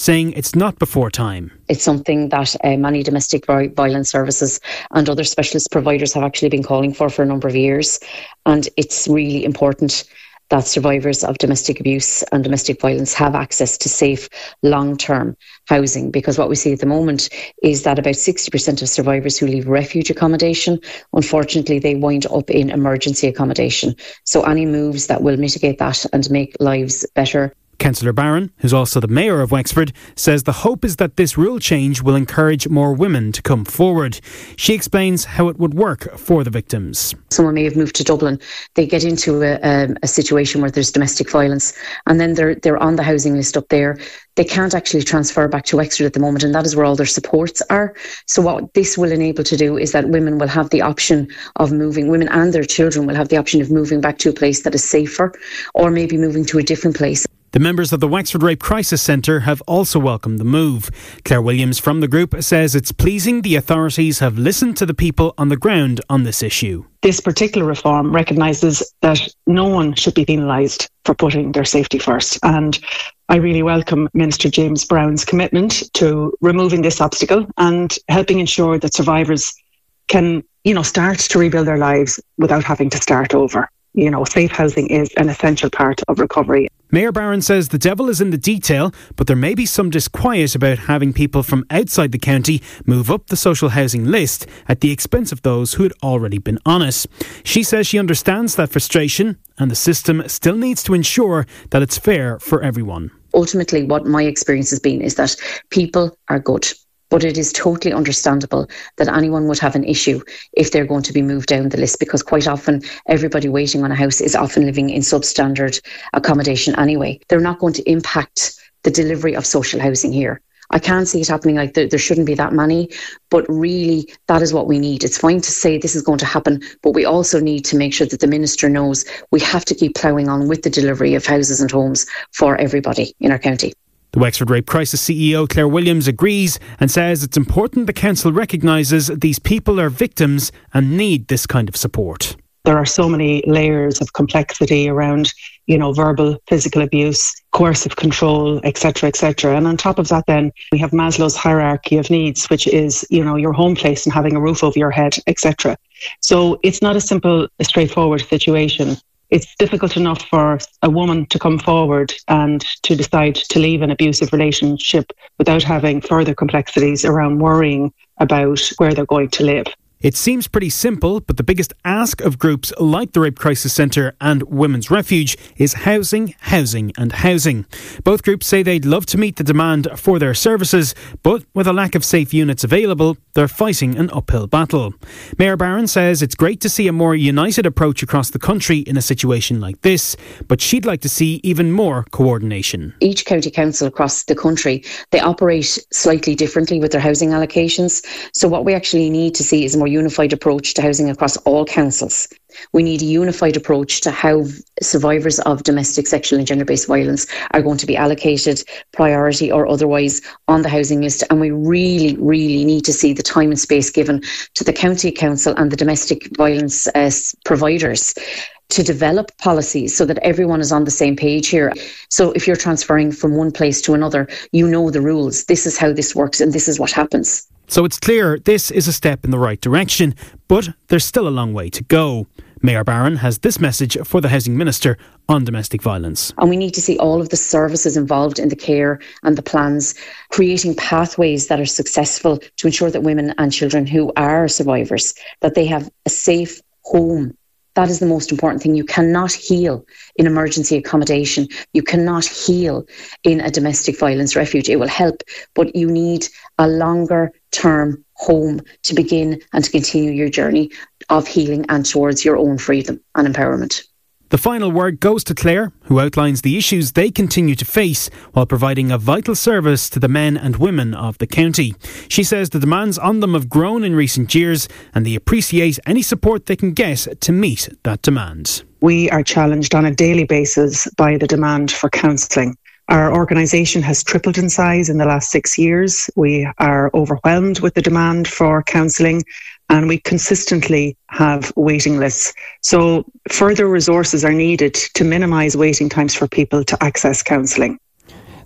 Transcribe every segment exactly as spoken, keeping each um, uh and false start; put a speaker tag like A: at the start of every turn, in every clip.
A: saying it's not before time.
B: It's something that uh, many domestic violence services and other specialist providers have actually been calling for for a number of years. And it's really important that survivors of domestic abuse and domestic violence have access to safe long-term housing, because what we see at the moment is that about sixty percent of survivors who leave refuge accommodation, unfortunately, they wind up in emergency accommodation. So any moves that will mitigate that and make lives better.
A: Councillor Barron, who's also the Mayor of Wexford, says the hope is that this rule change will encourage more women to come forward. She explains how it would work for the victims.
B: Someone may have moved to Dublin. They get into a, um, a situation where there's domestic violence, and then they're they're on the housing list up there. They can't actually transfer back to Wexford at the moment, and that is where all their supports are. So what this will enable to do is that women will have the option of moving, women and their children will have the option of moving back to a place that is safer, or maybe moving to a different place.
A: The members of the Wexford Rape Crisis Centre have also welcomed the move. Claire Williams from the group says it's pleasing the authorities have listened to the people on the ground on this issue.
C: This particular reform recognises that no one should be penalised for putting their safety first. And I really welcome Minister James Brown's commitment to removing this obstacle and helping ensure that survivors can, you know, start to rebuild their lives without having to start over. You know, safe housing is an essential part of recovery.
A: Mayor Barron says the devil is in the detail, but there may be some disquiet about having people from outside the county move up the social housing list at the expense of those who had already been on it. She says she understands that frustration, and the system still needs to ensure that it's fair for everyone.
B: Ultimately, what my experience has been is that people are good. But it is totally understandable that anyone would have an issue if they're going to be moved down the list, because quite often everybody waiting on a house is often living in substandard accommodation anyway. They're not going to impact the delivery of social housing here. I can't see it happening, like there, there shouldn't be that many, but really that is what we need. It's fine to say this is going to happen, but we also need to make sure that the Minister knows we have to keep ploughing on with the delivery of houses and homes for everybody in our county.
A: The Wexford Rape Crisis C E O Claire Williams agrees and says it's important the council recognises these people are victims and need this kind of support.
C: There are so many layers of complexity around, you know, verbal, physical abuse, coercive control, et cetera, et cetera. And on top of that, then we have Maslow's hierarchy of needs, which is, you know, your home place and having a roof over your head, et cetera. So it's not a simple, straightforward situation. It's difficult enough for a woman to come forward and to decide to leave an abusive relationship without having further complexities around worrying about where they're going to live.
A: It seems pretty simple, but the biggest ask of groups like the Rape Crisis Centre and Women's Refuge is housing, housing and housing. Both groups say they'd love to meet the demand for their services, but with a lack of safe units available, they're fighting an uphill battle. Mayor Barron says it's great to see a more united approach across the country in a situation like this, but she'd like to see even more coordination.
B: Each county council across the country, they operate slightly differently with their housing allocations. So what we actually need to see is a more unified approach to housing across all councils. We need a unified approach to how survivors of domestic, sexual and gender-based violence are going to be allocated, priority or otherwise, on the housing list. And we really, really need to see the time and space given to the county council and the domestic violence uh, providers to develop policies so that everyone is on the same page here. So if you're transferring from one place to another, you know the rules. This is how this works and this is what happens.
A: So it's clear this is a step in the right direction, but there's still a long way to go. Mayor Barron has this message for the Housing Minister on domestic violence.
B: And we need to see all of the services involved in the care and the plans, creating pathways that are successful to ensure that women and children who are survivors, that they have a safe home. That is the most important thing. You cannot heal in emergency accommodation. You cannot heal in a domestic violence refuge. It will help, but you need a longer term home to begin and to continue your journey of healing and towards your own freedom and empowerment.
A: The final word goes to Claire, who outlines the issues they continue to face while providing a vital service to the men and women of the county. She says the demands on them have grown in recent years and they appreciate any support they can get to meet that demand.
C: We are challenged on a daily basis by the demand for counselling. Our organisation has tripled in size in the last six years. We are overwhelmed with the demand for counselling and we consistently have waiting lists. So further resources are needed to minimise waiting times for people to access counselling.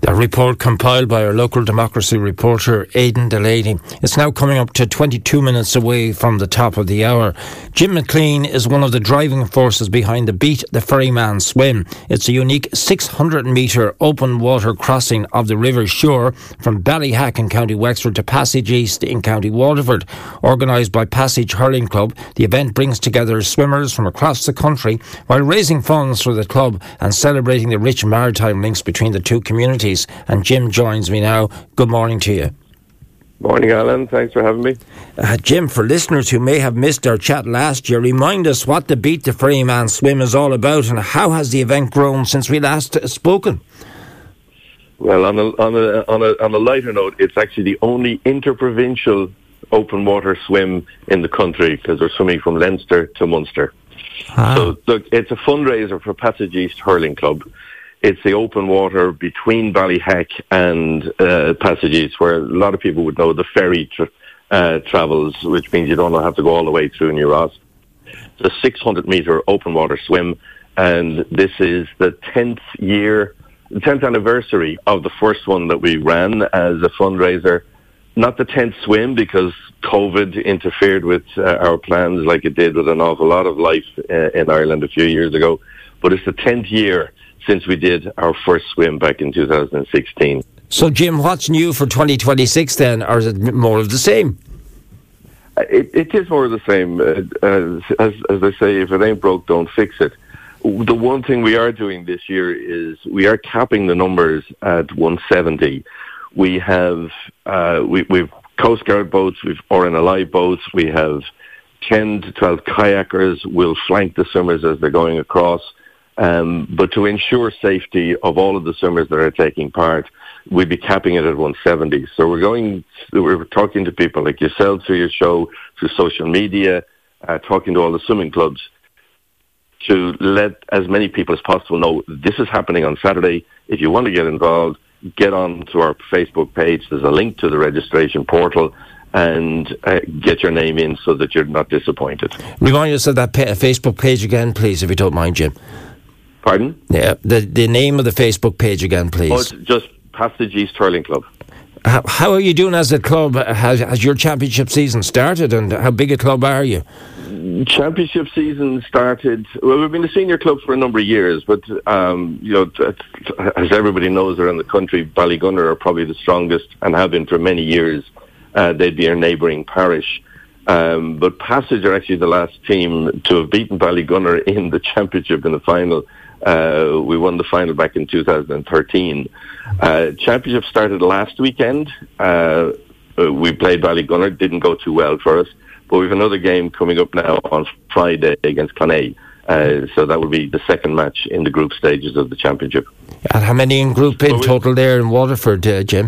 D: A report compiled by our local democracy reporter, Aidan Delaney. It's now coming up to twenty-two minutes away from the top of the hour. Jim McLean is one of the driving forces behind the Beat the Ferryman Swim. It's a unique six hundred metre open water crossing of the River Suir from Ballyhack in County Wexford to Passage East in County Waterford. Organised by Passage Hurling Club, the event brings together swimmers from across the country while raising funds for the club and celebrating the rich maritime links between the two communities. And Jim joins me now. Good morning to you.
E: Morning, Alan. Thanks for having me.
D: Uh, Jim, for listeners who may have missed our chat last year, remind us what the Beat the Ferryman Swim is all about and how has the event grown since we last uh, spoken?
E: Well, on a, on, a, on, a, on a lighter note, it's actually the only interprovincial open water swim in the country because we're swimming from Leinster to Munster. Ah. So, look, it's a fundraiser for Passage East Hurling Club. It's the open water between Ballyhack and uh, Passage East, where a lot of people would know the ferry tra- uh, travels, which means you don't have to go all the way through New Ross. It's a six hundred metre open water swim, and this is the tenth year, the tenth anniversary of the first one that we ran as a fundraiser. Not the tenth swim, because COVID interfered with uh, our plans like it did with an awful lot of life uh, in Ireland a few years ago, but it's the tenth year since we did our first swim back in two thousand sixteen.
D: So, Jim, what's new for twenty twenty-six then, or is it more of the same?
E: It, it is more of the same. Uh, as, as they say, if it ain't broke, don't fix it. The one thing we are doing this year is we are capping the numbers at one seventy. We have uh, we, we've Coast Guard boats, we've R N L I boats, we have ten to twelve kayakers will flank the swimmers as they're going across. Um, but to ensure safety of all of the swimmers that are taking part, we'd be capping it at one seventy. So we're going, we're talking to people like yourself through your show, through social media, uh, talking to all the swimming clubs to let as many people as possible know this is happening on Saturday. If you want to get involved, get on to our Facebook page. There's a link to the registration portal and uh, get your name in so that you're not disappointed.
D: Remind us of that pa- Facebook page again, please, if you don't mind, Jim.
E: Pardon?
D: Yeah, the the name of the Facebook page again, please.
E: Oh, it's just Passage East Hurling Club.
D: How, how are you doing as a club? Has, has your championship season started, and how big a club are you?
E: Championship season started. Well, we've been a senior club for a number of years, but um, you know, t- t- as everybody knows around the country, Ballygunner are probably the strongest and have been for many years. Uh, they'd be our neighbouring parish. Um, but Passage are actually the last team to have beaten Ballygunner in the championship in the final. Uh, we won the final back in two thousand thirteen. Uh, championship started last weekend. Uh, we played Ballygunner, didn't go too well for us, but we have another game coming up now on Friday against Clonea. Uh, so that will be the second match in the group stages of the championship.
D: And how many in group in total there in Waterford, uh, Jim?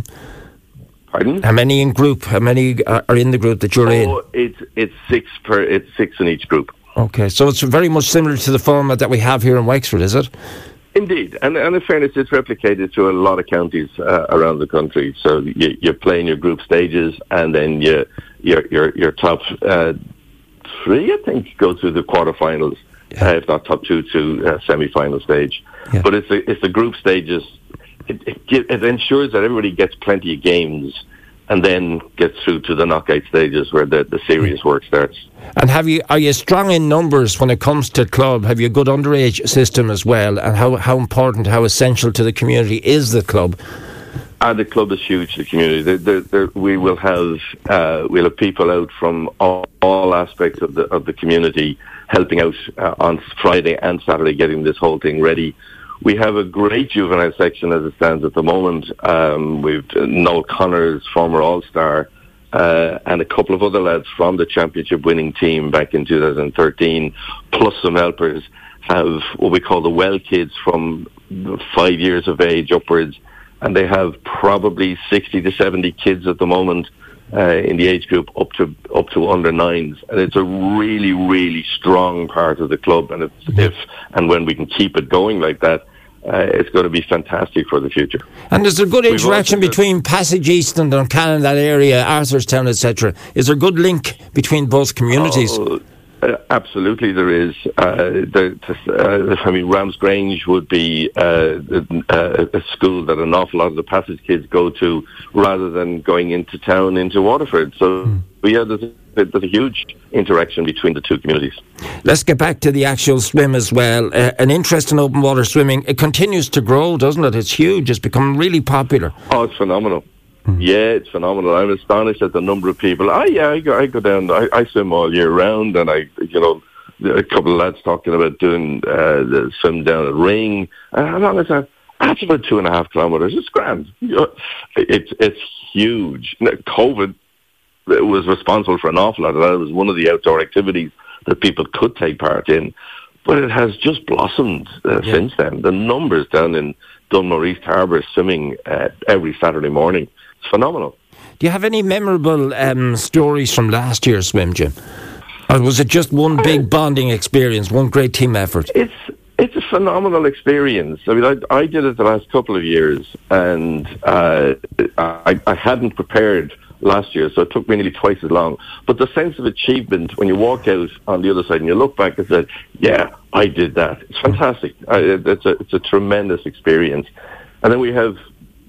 E: Pardon?
D: How many in group? How many are in the group that you're
E: oh,
D: in?
E: It's it's six per. It's six in each group.
D: Okay, so it's very much similar to the format that we have here in Wexford, is it?
E: Indeed, and, and in fairness, it's replicated to a lot of counties uh, around the country. So you, you play in your group stages, and then you, your your your top uh, three, I think, go through the quarterfinals, yeah. uh, if not top two to uh, semi-final stage. Yeah. But it's the, it's the group stages. It, it, it ensures that everybody gets plenty of games, and then gets through to the knockout stages where the, the serious work starts.
D: And have you are you strong in numbers when it comes to club? Have you a good underage system as well? And how, how important, how essential to the community is the club?
E: Uh, the club is huge to the community. They're, they're, they're, we will have uh, we'll have people out from all, all aspects of the of the community helping out uh, on Friday and Saturday, getting this whole thing ready. We have a great juvenile section as it stands at the moment. Um, we've Noel Connors, former All-Star, uh, and a couple of other lads from the championship winning team back in two thousand thirteen, plus some helpers, have what we call the well kids from five years of age upwards, and they have probably sixty to seventy kids at the moment uh, in the age group up to up to under nines, and it's a really, really strong part of the club. And it's, if and when we can keep it going like that, uh, it's going to be fantastic for the future.
D: And is there good interaction between Passage East and Duncannon, that area, Arthurstown, et cetera? Is there good link between both communities?
E: Oh, Uh, absolutely, there is. Uh, the, uh, I mean, Ramsgrange would be uh, a, a school that an awful lot of the Passage kids go to, rather than going into town, into Waterford. So, mm. yeah, there's a, there's a huge interaction between the two communities.
D: Let's get back to the actual swim as well. Uh, an interest in open water swimming, it continues to grow, doesn't it? It's huge. It's become really popular.
E: Oh, it's phenomenal. Yeah, it's phenomenal. I'm astonished at the number of people. I yeah, I go, I go down. I, I swim all year round, and I, you know, a couple of lads talking about doing uh, the swim down at Ring. And how long is that? That's about two and a half kilometres. It's grand. It's it's huge. COVID was responsible for an awful lot of that. It was one of the outdoor activities that people could take part in, but it has just blossomed uh, yeah. since then. The numbers down in Dunmore East Harbour swimming uh, every Saturday morning. It's phenomenal.
D: Do you have any memorable um, stories from last year's swim, Jim? Or was it just one big bonding experience, one great team effort?
E: It's it's a phenomenal experience. I mean, I, I did it the last couple of years, and uh, I, I hadn't prepared last year, so it took me nearly twice as long. But the sense of achievement when you walk out on the other side and you look back and say, yeah, I did that. It's fantastic. I, it's, a, it's a tremendous experience. And then we have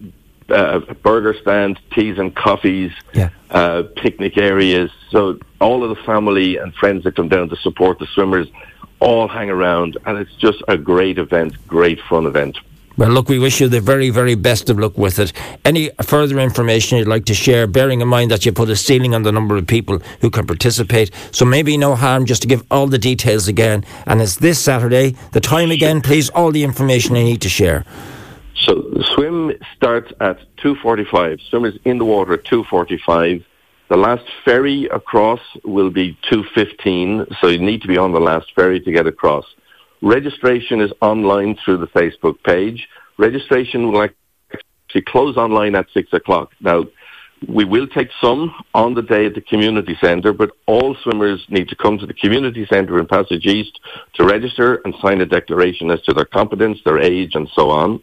E: Uh, burger stands, teas and coffees,
D: yeah.
E: uh, picnic areas. So all of the family and friends that come down to support the swimmers all hang around, and it's just a great event, great fun event.
D: Well, look, we wish you the very, very best of luck with it. Any further information you'd like to share, bearing in mind that you put a ceiling on the number of people who can participate, so maybe no harm just to give all the details again. And it's this Saturday. The time again, please, all the information you need to share.
E: So the swim starts at two forty-five. Swimmers in the water at two forty-five. The last ferry across will be two fifteen, so you need to be on the last ferry to get across. Registration is online through the Facebook page. Registration will actually close online at six o'clock. Now, we will take some on the day at the community centre, but all swimmers need to come to the community centre in Passage East to register and sign a declaration as to their competence, their age, and so on.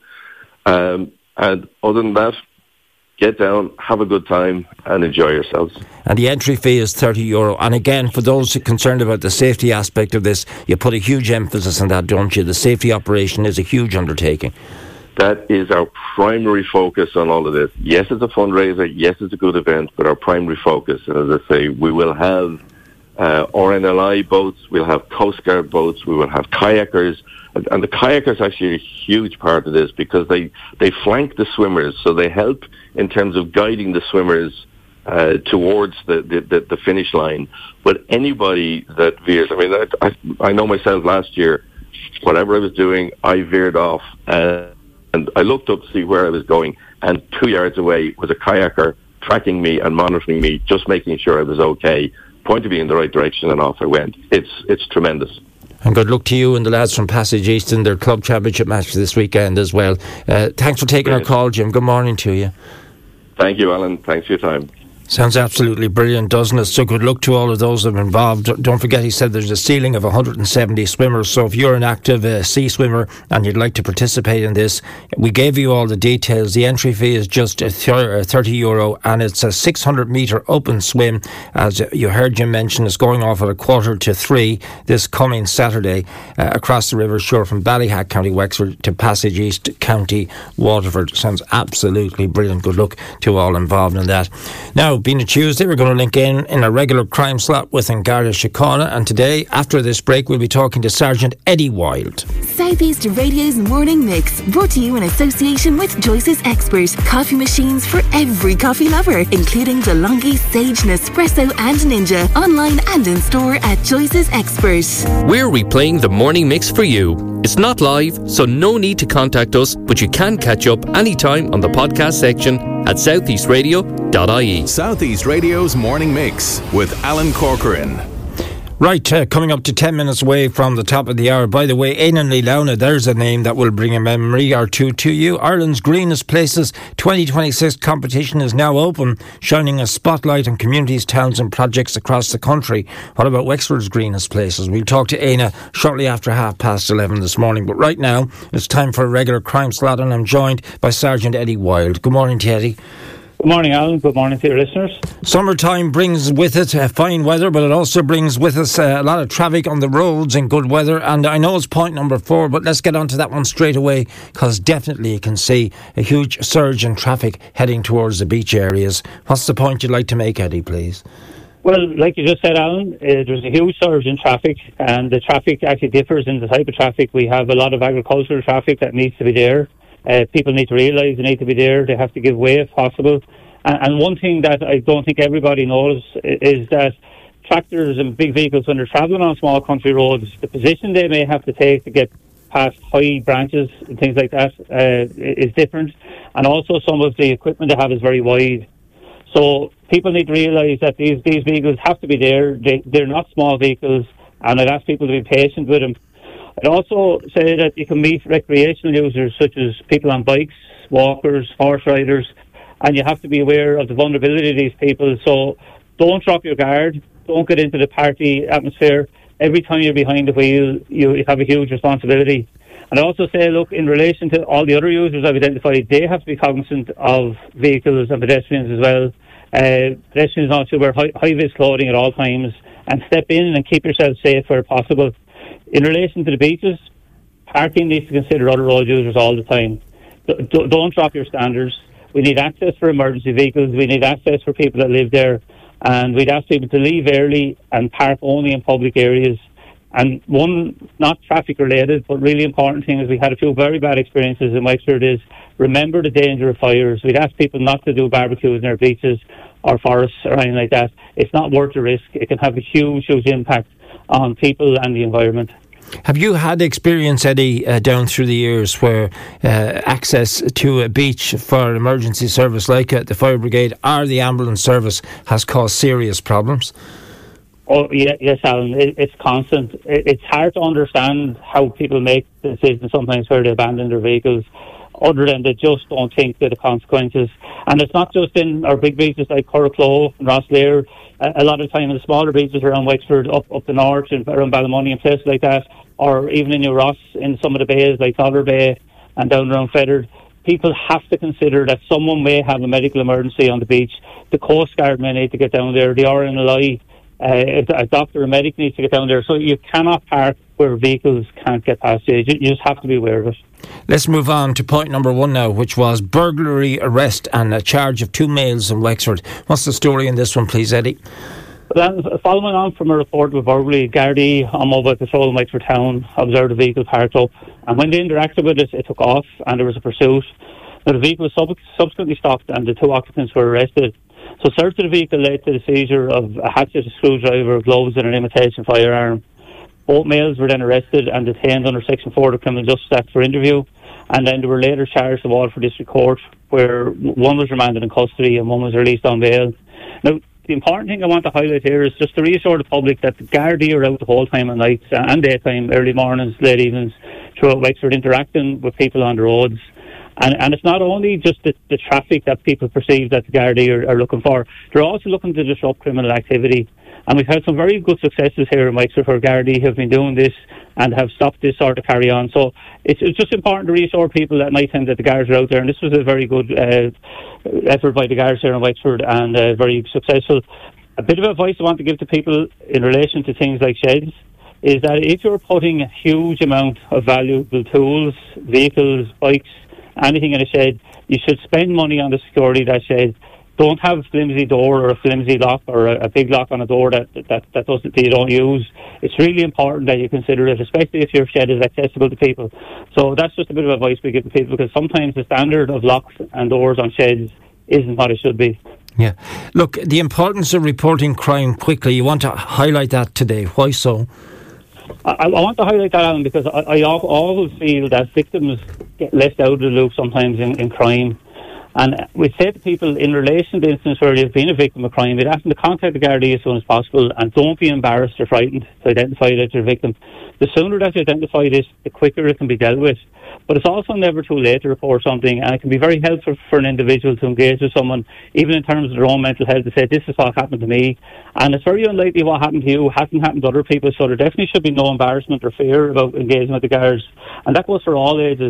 E: Um, and other than that, get down, have a good time, and enjoy yourselves.
D: And the entry fee is thirty euro. And again, for those concerned about the safety aspect of this, you put a huge emphasis on that, don't you? The safety operation is a huge undertaking.
E: That is our primary focus on all of this. Yes, it's a fundraiser. Yes, it's a good event, but our primary focus, and as I say, we will have uh, R N L I boats, we'll have Coast Guard boats, we will have kayakers. And the kayakers are actually a huge part of this because they, they flank the swimmers, so they help in terms of guiding the swimmers uh, towards the, the, the finish line. But anybody that veers, I mean, I, I, I know myself last year, whatever I was doing, I veered off uh, and I looked up to see where I was going, and two yards away was a kayaker tracking me and monitoring me, just making sure I was okay, pointing me in the right direction, and off I went. It's it's tremendous.
D: And good luck to you and the lads from Passage East in their club championship match this weekend as well. Uh, thanks for taking Brilliant. our call, Jim. Good morning to you.
E: Thank you, Alan. Thanks for your time.
D: Sounds absolutely brilliant, doesn't it? So good luck to all of those that are involved. Don't forget, he said there's a ceiling of one hundred seventy swimmers. So if you're an active uh, sea swimmer and you'd like to participate in this, we gave you all the details. The entry fee is just thirty euro, and it's a six hundred metre open swim. As you heard Jim mention, it's going off at a quarter to three this coming Saturday uh, across the river shore from Ballyhack, County Wexford, to Passage East, County Waterford. Sounds absolutely brilliant. Good luck to all involved in that. Now, being a Tuesday, we're going to link in in a regular crime slot with Garda Síochána, and today, after this break, we'll be talking to Sergeant Eddie Wild.
F: South East Radio's Morning Mix, brought to you in association with Joyce's Expert. Coffee machines for every coffee lover, including DeLonghi, Sage, Nespresso and Ninja. Online and in store at Joyce's Expert.
G: We're replaying the Morning Mix for you. It's not live, so no need to contact us, but you can catch up anytime on the podcast section at southeast radio dot I E.
H: Southeast Radio's Morning Mix with Alan Corcoran.
D: Right, uh, coming up to ten minutes away from the top of the hour. By the way, Éanna Ní Lamhna, there's a name that will bring a memory or two to you. Ireland's Greenest Places twenty twenty-six competition is now open, shining a spotlight on communities, towns and projects across the country. What about Wexford's Greenest Places? We'll talk to Éanna shortly after half past eleven this morning. But right now, it's time for a regular crime slot, and I'm joined by Sergeant Eddie Wild. Good morning to you, Eddie.
I: Good morning, Alan. Good morning to your listeners.
D: Summertime brings with it uh, fine weather, but it also brings with us uh, a lot of traffic on the roads in good weather. And I know it's point number four, but let's get on to that one straight away, because definitely you can see a huge surge in traffic heading towards the beach areas. What's the point you'd like to make, Eddie, please?
I: Well, like you just said, Alan, uh, there's a huge surge in traffic, and the traffic actually differs in the type of traffic. We have a lot of agricultural traffic that needs to be there. Uh, people need to realise they need to be there. They have to give way if possible. And, and one thing that I don't think everybody knows is that tractors and big vehicles, when they're travelling on small country roads, the position they may have to take to get past high branches and things like that uh, is different. And also some of the equipment they have is very wide. So people need to realise that these, these vehicles have to be there. They, they're not small vehicles, and I'd ask people to be patient with them. I'd also say that you can meet recreational users such as people on bikes, walkers, horse riders, and you have to be aware of the vulnerability of these people. So don't drop your guard. Don't get into the party atmosphere. Every time you're behind the wheel, you have a huge responsibility. And I also say, look, in relation to all the other users I've identified, they have to be cognizant of vehicles and pedestrians as well. Uh, pedestrians also wear high, high-vis clothing at all times and step in and keep yourself safe where possible. In relation to the beaches, parking needs to consider other road users all the time. D- don't drop your standards. We need access for emergency vehicles. We need access for people that live there. And we'd ask people to leave early and park only in public areas. And one, not traffic related, but really important thing is we had a few very bad experiences in Wexford is remember the danger of fires. We'd ask people not to do barbecues in their beaches or forests or anything like that. It's not worth the risk. It can have a huge, huge impact on people and the environment.
D: Have you had experience, Eddie, uh, down through the years where uh, access to a beach for an emergency service like uh, the fire brigade or the ambulance service has caused serious problems?
I: Oh, yeah, yes, Alan. It, it's constant. It, it's hard to understand how people make decisions sometimes where they abandon their vehicles, other than they just don't think of the consequences. And it's not just in our big beaches like Coraclow and Rosslare. A, a lot of time in the smaller beaches around Wexford, up up the north, and around Ballymoney and places like that, or even in New Ross, in some of the bays like Dollar Bay and down around Feathered. People have to consider that someone may have a medical emergency on the beach. The Coast Guard may need to get down there. The R N L I, uh, a doctor or medic needs to get down there. So you cannot park where vehicles can't get past you. You just have to be aware of it.
D: Let's move on to point number one now, which was burglary, arrest and a charge of two males in Wexford. What's the story in this one, please, Eddie?
I: Then, following on from a report of burglary, Gardaí on mobile patrol in Wexford town observed a vehicle parked up, and when they interacted with it, it took off and there was a pursuit. Now, the vehicle was sub- subsequently stopped and the two occupants were arrested. So search of the vehicle led to the seizure of a hatchet, a screwdriver, gloves and an imitation firearm. Both males were then arrested and detained under Section four of the Criminal Justice Act for interview, and then they were later charged to Waterford District Court, where one was remanded in custody and one was released on bail. Now, the important thing I want to highlight here is just to reassure the public that the Gardaí are out the whole time at night and daytime, early mornings, late evenings, throughout Wexford, interacting with people on the roads. And, and it's not only just the, the traffic that people perceive that the Gardaí are, are looking for, they're also looking to disrupt criminal activity. And we've had some very good successes here in Wexford where Gardaí have been doing this and have stopped this sort of carry on. So it's, it's just important to reassure people at night time that the guards are out there. And this was a very good uh, effort by the guards here in Wexford and uh, very successful. A bit of advice I want to give to people in relation to things like sheds is that if you're putting a huge amount of valuable tools, vehicles, bikes, anything in a shed, you should spend money on the security of that shed. Don't have a flimsy door or a flimsy lock or a, a big lock on a door that that that, doesn't, that you don't use. It's really important that you consider it, especially if your shed is accessible to people. So that's just a bit of advice we give to people, because sometimes the standard of locks and doors on sheds isn't what it should be.
D: Yeah. Look, the importance of reporting crime quickly, you want to highlight that today. Why so?
I: I, I want to highlight that, Alan, because I, I always feel that victims get left out of the loop sometimes in, in crime. And we say to people, in relation to instances where you've been a victim of crime, we'd ask them to contact the Gardaí as soon as possible, and don't be embarrassed or frightened to identify that you're a victim. The sooner that you identify this, the quicker it can be dealt with. But it's also never too late to report something, and it can be very helpful for an individual to engage with someone, even in terms of their own mental health, to say, this is what happened to me. And it's very unlikely what happened to you hasn't happened to other people, so there definitely should be no embarrassment or fear about engaging with the guards. And that goes for all ages.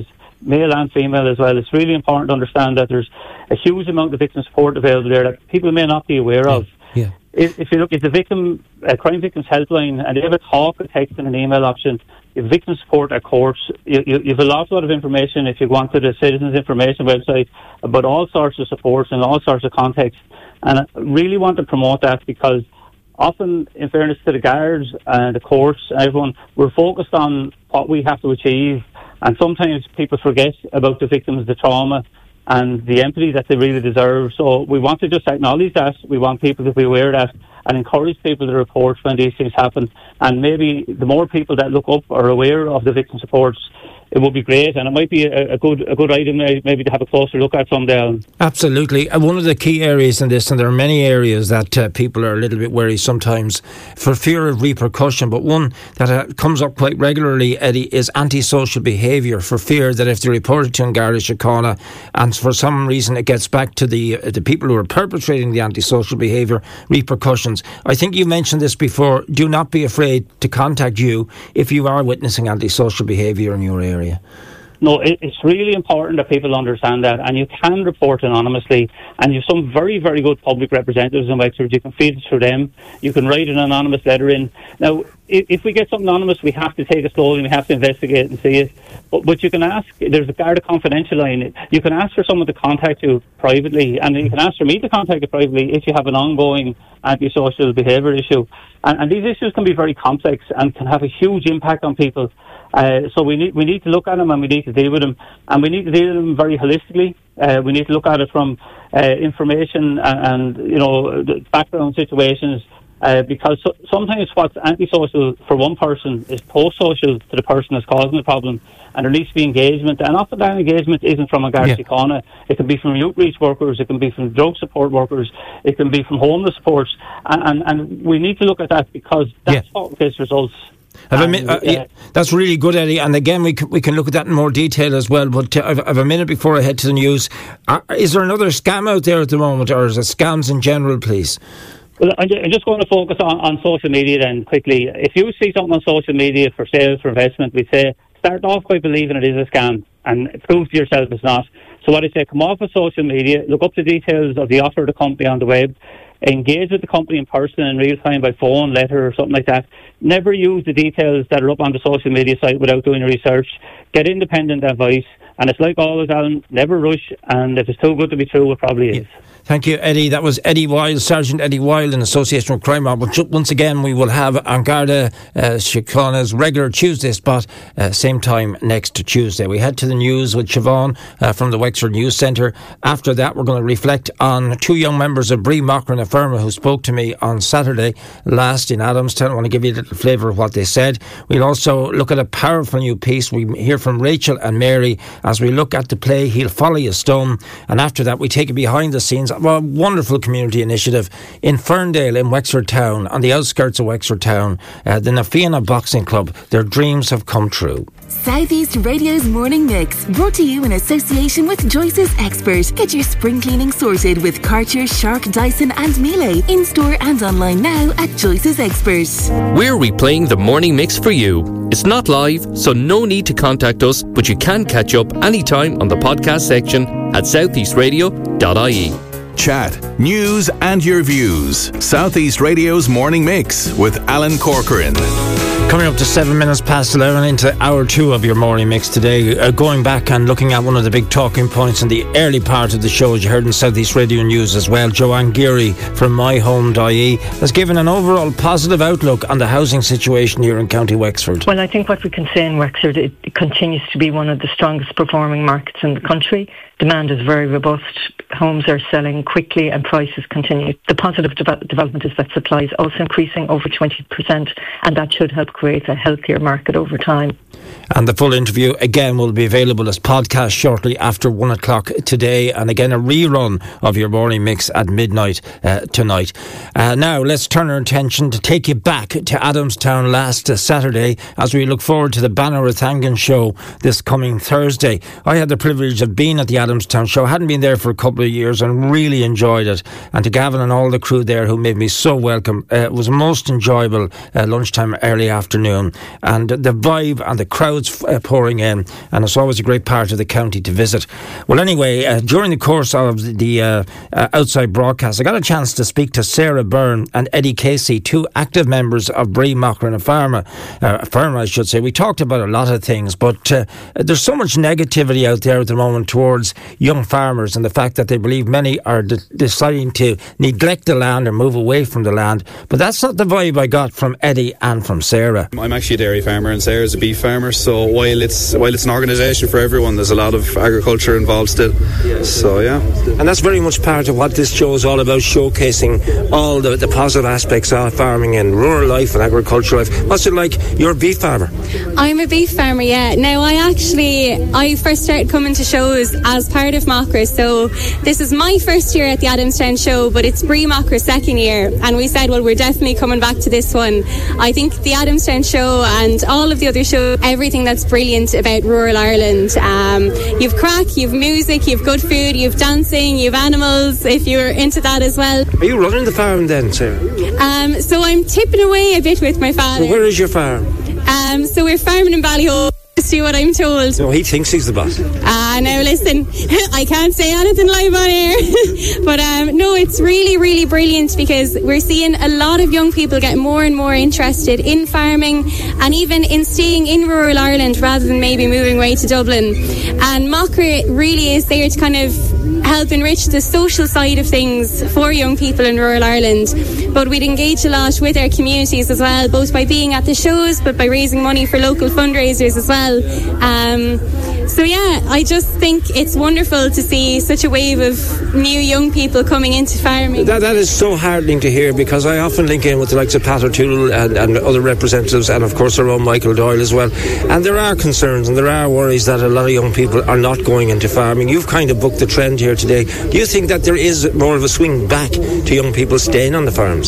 I: male and female as well. It's really important to understand that there's a huge amount of victim support available there that people may not be aware of.
D: Yeah.
I: If, if you look at the victim, uh, crime victims helpline, and they have a talk, a text and an email option, you have victim support at courts, you, you, you have a lot, lot of information if you go onto the Citizens Information website about all sorts of supports and all sorts of contexts. And I really want to promote that, because often, in fairness to the guards and the courts and everyone, we're focused on what we have to achieve, and sometimes people forget about the victims, the trauma and the empathy that they really deserve. So we want to just acknowledge that. We want people to be aware of that and encourage people to report when these things happen. And maybe the more people that look up are aware of the victim supports, it would be great, and it might be a, a good a good item maybe to have a closer look at someday.
D: Absolutely. And one of the key areas in this, and there are many areas that uh, people are a little bit wary sometimes for fear of repercussion, but one that uh, comes up quite regularly, Eddie, is antisocial behaviour, for fear that if they report it to Garda Síochána and for some reason it gets back to the uh, the people who are perpetrating the antisocial behaviour, repercussions. I think you mentioned this before. Do not be afraid to contact you if you are witnessing antisocial behaviour in your area.
I: No, it, it's really important that people understand that, and you can report anonymously, and you have some very, very good public representatives in Wexford. You can feed it through them. You can write an anonymous letter in. Now, if, if we get something anonymous, we have to take it slowly, we have to investigate and see it. But, but you can ask, there's a Garda confidential line, you can ask for someone to contact you privately, and you can ask for me to contact you privately if you have an ongoing antisocial behaviour issue. And, and these issues can be very complex and can have a huge impact on people. Uh, so we need we need to look at them, and we need to deal with them, and we need to deal with them very holistically. Uh, we need to look at it from uh, information and, and you know background situations, uh, because so, sometimes what's antisocial for one person is pro-social to the person that's causing the problem, and there needs to be engagement. And often that engagement isn't from a Garda Síochána. It can be from youth reach workers, it can be from drug support workers, it can be from homeless supports, and, and, and we need to look at that, because that's yeah. what gets results.
D: Have a mi- uh, yeah, that's really good, Eddie. And again, we can, we can look at that in more detail as well. But uh, I've, I've a minute before I head to the news. Uh, is there another scam out there at the moment, or is it scams in general, please?
I: Well, I'm just going to focus on, on social media then quickly. If you see something on social media for sales, for investment, we say start off by believing it is a scam and prove to yourself it's not. So what I say, come off of social media, look up the details of the offer of the company on the web, engage with the company in person in real time by phone, letter or something like that. Never use the details that are up on the social media site without doing research. Get independent advice, and it's like always, Alan, never rush, and if it's too good to be true, it probably is.
D: Yeah. Thank you, Eddie. That was Eddie Wilde, Sergeant Eddie Wilde, in association with Crime Mob. But once again, we will have An Garda uh, Síochána's regular Tuesday spot, uh, same time next Tuesday. We head to the news with Siobhan uh, from the Wexford News Centre. After that, we're going to reflect on two young members of Brí Machran na Firma who spoke to me on Saturday last in Adamstown. I want to give you a little flavour of what they said. We'll also look at a powerful new piece. We hear from Rachel and Mary as we look at the play He'll Follow You Stone. And after that, we take it behind the scenes. Well, a wonderful community initiative in Ferndale in Wexford Town, on the outskirts of Wexford Town, uh, the Na Fianna Boxing Club. Their dreams have come true.
F: South East Radio's Morning Mix, brought to you in association with Joyce's Expert. Get your spring cleaning sorted with Karcher, Shark, Dyson and Miele. In store and online now at Joyce's Expert.
G: We're replaying the Morning Mix for you. It's not live, so no need to contact us, but you can catch up anytime on the podcast section at southeast radio dot I E.
H: Chat, news and your views. Southeast Radio's Morning Mix with Alan Corcoran.
D: Coming up to seven minutes past eleven into hour two of your morning mix today, uh, going back and looking at one of the big talking points in the early part of the show, as you heard in Southeast Radio News as well. Joanne Geary from My Home dot I E has given an overall positive outlook on the housing situation here in County Wexford.
J: Well, I think what we can say in Wexford, it, it continues to be one of the strongest performing markets in the country. Demand is very robust. Homes are selling quickly and prices continue. The positive de- development is that supply is also increasing over twenty percent, and that should help create a healthier market over time.
D: And the full interview again will be available as podcast shortly after one o'clock today, and again a rerun of your morning mix at midnight uh, tonight. Uh, now let's turn our attention to take you back to Adamstown last uh, Saturday as we look forward to the Banner Rathangan show this coming Thursday. I had the privilege of being at the Adamstown show. I hadn't been there for a couple of years and really enjoyed it. And to Gavin and all the crew there who made me so welcome, uh, it was most enjoyable uh, lunchtime, early afternoon. And the vibe and the crowds uh, pouring in. And it's always a great part of the county to visit. Well, anyway, uh, during the course of the, the uh, uh, outside broadcast, I got a chance to speak to Sarah Byrne and Eddie Casey, two active members of Bree Mochra and Farmer, uh, Farmer, I should say. We talked about a lot of things, but uh, there's so much negativity out there at the moment towards young farmers and the fact that they believe many are de- deciding to neglect the land or move away from the land. But that's not the vibe I got from Eddie and from Sarah.
K: I'm actually a dairy farmer and Sarah's a beef farmer, so while it's while it's an organisation for everyone, there's a lot of agriculture involved still. So yeah.
D: And that's very much part of what this show is all about, showcasing all the, the positive aspects of farming and rural life and agricultural life. What's it like? You're a beef farmer.
L: I'm a beef farmer, yeah. Now I actually, I first started coming to shows as part of Mochra, so this is my first year at the Adamstown show, but it's Bree Mochra's second year, and we said, well, we're definitely coming back to this one. I think the Adamstown show and all of the other shows, everything that's brilliant about rural Ireland. Um, you've crack, you've music, you've good food, you've dancing, you've animals, if you're into that as well.
D: Are you running the farm then, Sarah?
L: Um, so I'm tipping away a bit with my father.
D: So where is your farm?
L: Um, so we're farming in Ballyhoe. See what I'm told.
D: No, he thinks he's the boss.
L: Ah, uh, now listen, I can't say anything live on air. But um, no, it's really, really brilliant because we're seeing a lot of young people get more and more interested in farming and even in staying in rural Ireland rather than maybe moving away to Dublin. And Mochra really is there to kind of help enrich the social side of things for young people in rural Ireland. But we'd engage a lot with our communities as well, both by being at the shows but by raising money for local fundraisers as well. Um, so yeah, I just think it's wonderful to see such a wave of new young people coming into farming.
D: That, that is so heartening to hear, because I often link in with the likes of Pat O'Toole and, and other representatives, and of course our own Michael Doyle as well. And there are concerns and there are worries that a lot of young people are not going into farming. You've kind of booked the trend here today. Do you think that there is more of a swing back to young people staying on the farms?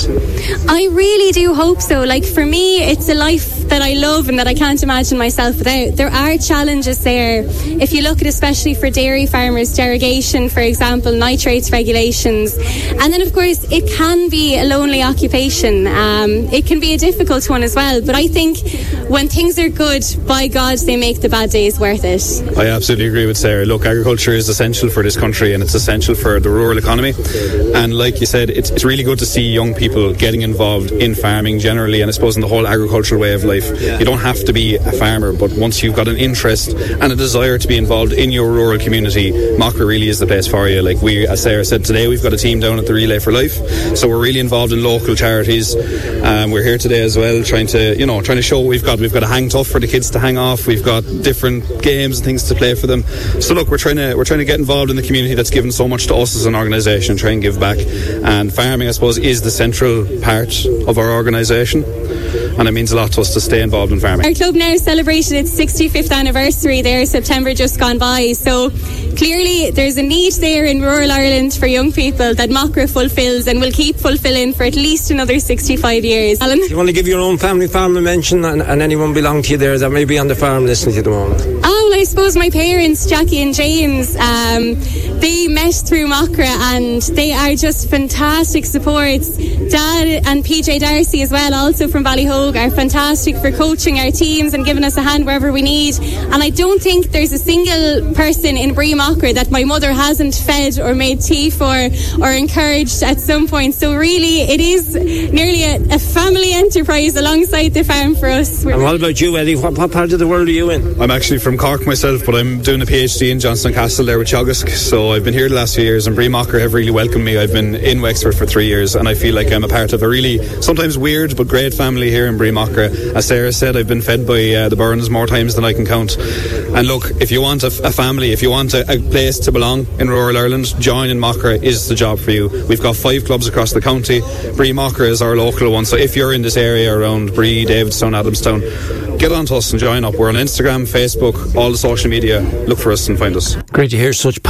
L: I really do hope so. Like, for me, it's a life that I love and that I can't imagine myself without. There are challenges there. If you look at, especially for dairy farmers, derogation, for example, nitrates regulations. And then, of course, it can be a lonely occupation. Um, it can be a difficult one as well. But I think when things are good, by God, they make the bad days worth it.
K: I absolutely agree with Sarah. Look, agriculture is essential for this country and it's essential for the rural economy. And like you said, it's, it's really good to see young people getting involved in farming generally, and I suppose in the whole agricultural way of life. You don't have to be a farmer, but once you've got an interest and a desire to be involved in your rural community, Mochra really is the place for you. Like we, as Sarah said today, we've got a team down at the Relay for Life, so we're really involved in local charities. Um, we're here today as well, trying to, you know, trying to show what we've got. We've got a hang tough for the kids to hang off. We've got different games and things to play for them. So look, we're trying to we're trying to get involved in the community that's given so much to us as an organisation, and try and give back. And farming, I suppose, is the central part of our organisation, and it means a lot to us to stay involved in farming.
L: Our club now celebrated its sixty-fifth anniversary there, September just gone by, so clearly there's a need there in rural Ireland for young people that Mochra fulfills and will keep fulfilling for at least another sixty-five years. Alan?
D: You want to give your own family farm a mention, and, and anyone belong to you there that may be on the farm listening to you at the moment?
L: Oh, well, I suppose my parents, Jackie and James, um, they met through Mochra and they are just fantastic supports. Dad and P J Darcy as well, also from Ballyhogue, are fantastic for coaching our teams and giving us a hand wherever we need. And I don't think there's a single person in Bree Mochra that my mother hasn't fed or made tea for or encouraged at some point. So really, it is nearly a, a family enterprise alongside the farm for us.
D: And what about you, Eddie? What, what part of the world are you in?
K: I'm actually from Cork myself, but I'm doing a PhD in Johnstone Castle there with Teagasc. So I've been here the last few years, and Bree Mochra have really welcomed me. I've been in Wexford for three years, and I feel like I'm a part of a really sometimes weird but great family here in Bree Mochra. As Sarah said, I've been fed by uh, the Byrnes more times than I can count. And look, if you want a, a family, if you want a, a place to belong in rural Ireland, joining Mochra is the job for you. We've got five clubs across the county. Bree Mochra is our local one, so if you're in this area around Bree, Davidstown, Adamstown, get on to us and join up. We're on Instagram, Facebook, all the social media. Look for us and find us.
D: Great to hear such positivity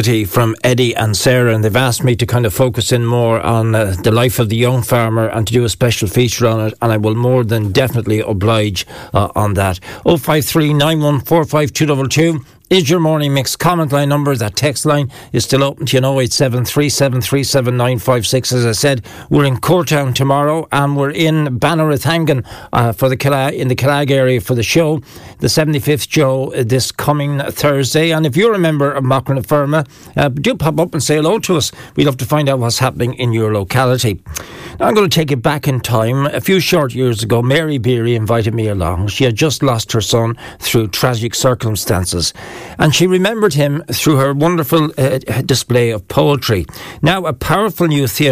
D: activity from Eddie and Sarah, and they've asked me to kind of focus in more on uh, the life of the young farmer and to do a special feature on it, and I will more than definitely oblige uh, on that. oh five three nine one four five two two two is your morning mix comment line number. That text line is still open to you, oh eight seven three seven three seven nine five six. As I said, we're in Courtown tomorrow, and we're in Bannerathangan uh, for the Killag, in the Killag area for the show, the seventy-fifth show uh, this coming Thursday. And if you're a member of Macra na Firma, uh, do pop up and say hello to us. We'd love to find out what's happening in your locality. Now I'm going to take it back in time. A few short years ago, Mary Beery invited me along. She had just lost her son through tragic circumstances, and she remembered him through her wonderful uh, display of poetry. Now, a powerful new theatre